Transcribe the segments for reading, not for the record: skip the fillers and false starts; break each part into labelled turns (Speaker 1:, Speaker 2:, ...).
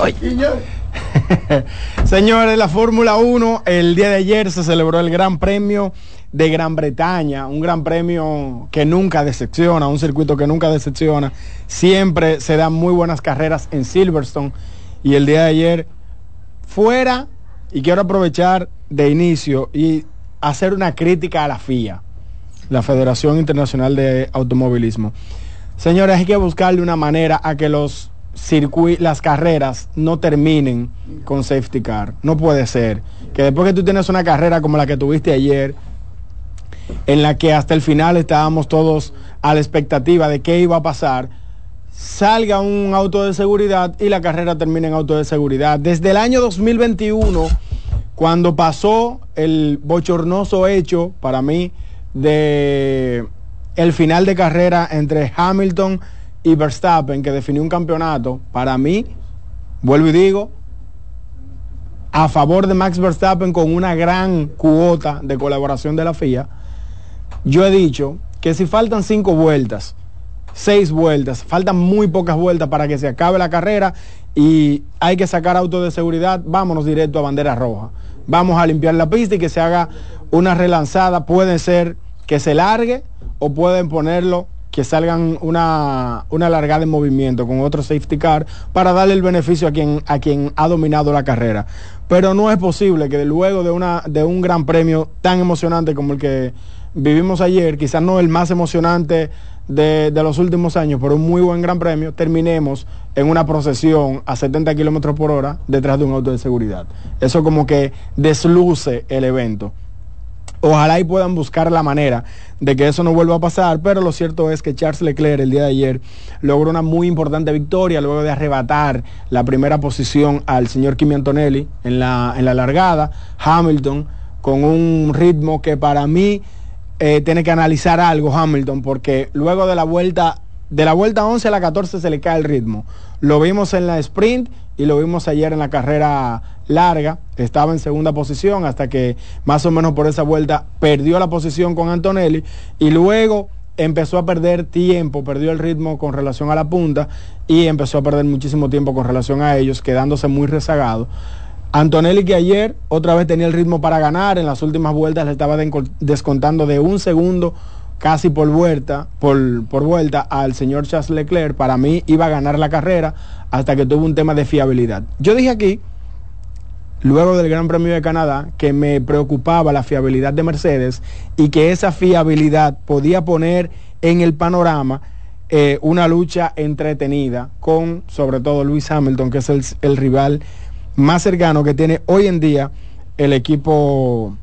Speaker 1: Oye. Señores, la Fórmula 1, el día de ayer se celebró el Gran Premio de Gran Bretaña, un gran premio que nunca decepciona, un circuito que nunca decepciona. Siempre se dan muy buenas carreras en Silverstone, y el día de ayer fuera, y quiero aprovechar de inicio y hacer una crítica a la FIA, la Federación Internacional de Automovilismo. Señores, hay que buscarle una manera a que las carreras no terminen con safety car. No puede ser que después que tú tienes una carrera como la que tuviste ayer, en la que hasta el final estábamos todos a la expectativa de qué iba a pasar, salga un auto de seguridad y la carrera termine en auto de seguridad. Desde el año 2021, cuando pasó el bochornoso hecho para mí de el final de carrera entre Hamilton y Verstappen, que definió un campeonato, para mí, vuelvo y digo, a favor de Max Verstappen, con una gran cuota de colaboración de la FIA. Yo he dicho que si faltan 5 vueltas, 6 vueltas, faltan muy pocas vueltas para que se acabe la carrera y hay que sacar auto de seguridad, vámonos directo a bandera roja. Vamos a limpiar la pista y que se haga una relanzada. Puede ser que se largue o pueden ponerlo que salgan una largada en movimiento con otro safety car para darle el beneficio a quien ha dominado la carrera. Pero no es posible que luego de un gran premio tan emocionante como el que vivimos ayer, quizás no el más emocionante de los últimos años, pero un muy buen gran premio, terminemos en una procesión a 70 kilómetros por hora detrás de un auto de seguridad. Eso como que desluce el evento. Ojalá y puedan buscar la manera de que eso no vuelva a pasar, pero lo cierto es que Charles Leclerc el día de ayer logró una muy importante victoria luego de arrebatar la primera posición al señor Kimi Antonelli en la largada. Hamilton con un ritmo que para mí tiene que analizar algo Hamilton, porque luego de la vuelta 11 a la 14 se le cae el ritmo. Lo vimos en la sprint y lo vimos ayer en la carrera larga. Estaba en segunda posición hasta que más o menos por esa vuelta perdió la posición con Antonelli y luego empezó a perder tiempo, perdió el ritmo con relación a la punta y empezó a perder muchísimo tiempo con relación a ellos, quedándose muy rezagado. Antonelli, que ayer otra vez tenía el ritmo para ganar, en las últimas vueltas le estaba descontando de 1 segundo casi por vuelta al señor Charles Leclerc. Para mí iba a ganar la carrera hasta que tuvo un tema de fiabilidad. Yo dije aquí, luego del Gran Premio de Canadá, que me preocupaba la fiabilidad de Mercedes y que esa fiabilidad podía poner en el panorama una lucha entretenida con, sobre todo, Lewis Hamilton, que es el rival más cercano que tiene hoy en día el equipo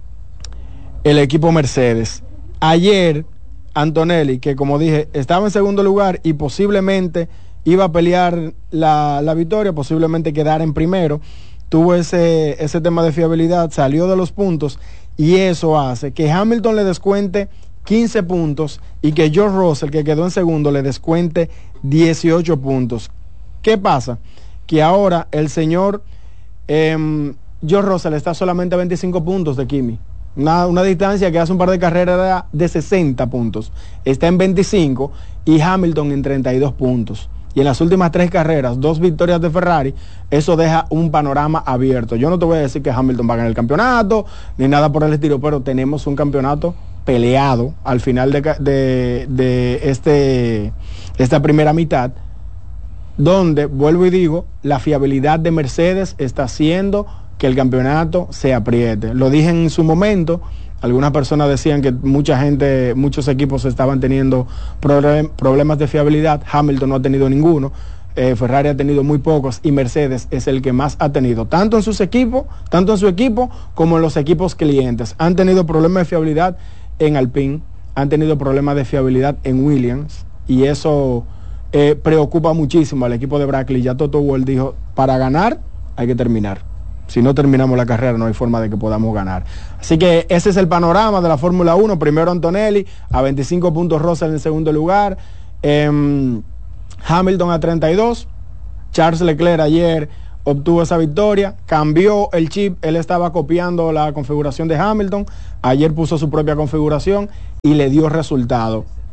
Speaker 1: Mercedes. Ayer Antonelli, que como dije estaba en segundo lugar y posiblemente iba a pelear la victoria, posiblemente quedar en primero, tuvo ese tema de fiabilidad, salió de los puntos y eso hace que Hamilton le descuente 15 puntos y que George Russell, que quedó en segundo, le descuente 18 puntos. ¿Qué pasa? Que ahora el señor George Russell está solamente a 25 puntos de Kimi. Una distancia que hace un par de carreras era de 60 puntos. Está en 25 y Hamilton en 32 puntos. Y en las últimas 3 carreras, 2 victorias de Ferrari, eso deja un panorama abierto. Yo no te voy a decir que Hamilton va a ganar el campeonato, ni nada por el estilo, pero tenemos un campeonato peleado al final de esta primera mitad, donde, vuelvo y digo, la fiabilidad de Mercedes está haciendo que el campeonato se apriete. Lo dije en su momento, algunas personas decían que muchos equipos estaban teniendo problemas de fiabilidad. Hamilton no ha tenido ninguno, Ferrari ha tenido muy pocos y Mercedes es el que más ha tenido, tanto en su equipo como en los equipos clientes. Han tenido problemas de fiabilidad en Alpine, han tenido problemas de fiabilidad en Williams y eso preocupa muchísimo al equipo de Brackley. Ya Toto Wolff dijo, para ganar hay que terminar. Si no terminamos la carrera no hay forma de que podamos ganar. Así que ese es el panorama de la Fórmula 1. Primero Antonelli, a 25 puntos Russell en segundo lugar. Hamilton a 32. Charles Leclerc ayer obtuvo esa victoria. Cambió el chip. Él estaba copiando la configuración de Hamilton. Ayer puso su propia configuración y le dio resultado.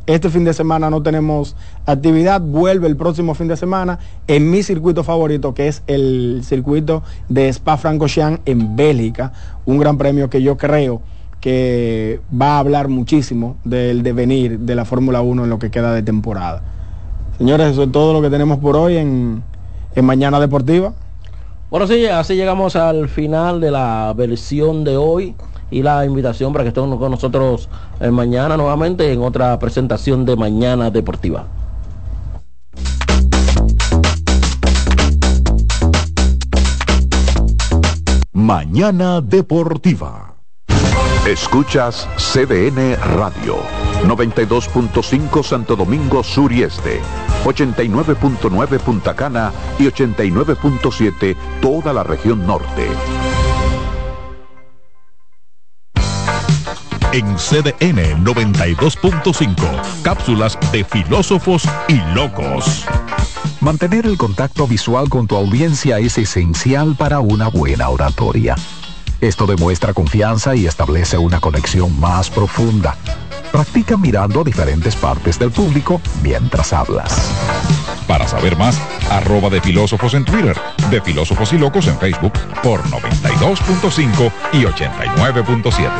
Speaker 1: Este fin de semana no tenemos actividad, vuelve el próximo fin de semana en mi circuito favorito, que es el circuito de Spa-Francorchamps en Bélgica, un gran premio que yo creo que va a hablar muchísimo del devenir de la Fórmula 1 en lo que queda de temporada. Señores, eso es todo lo que tenemos por hoy en Mañana Deportiva.
Speaker 2: Bueno, sí, así llegamos al final de la versión de hoy y la invitación para que estén con nosotros mañana nuevamente en otra presentación de Mañana Deportiva.
Speaker 3: Mañana Deportiva. Escuchas CDN Radio, 92.5 Santo Domingo Sur y Este, 89.9 Punta Cana y 89.7 toda la región norte. En CDN 92.5, cápsulas de filósofos y locos.
Speaker 4: Mantener el contacto visual con tu audiencia es esencial para una buena oratoria. Esto demuestra confianza y establece una conexión más profunda. Practica mirando a diferentes partes del público mientras hablas.
Speaker 5: Para saber más, @de filósofos en Twitter, de Filósofos y Locos en Facebook por 92.5 y 89.7.